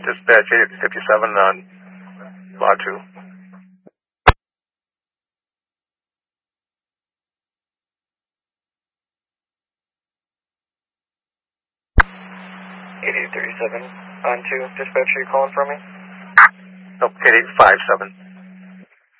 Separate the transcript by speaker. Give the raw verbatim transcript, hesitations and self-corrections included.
Speaker 1: Dispatch eight fifty-seven on Law two.
Speaker 2: eighty-eight thirty-seven on two. Dispatch, are you calling for me?
Speaker 1: Nope, eight eight five seven.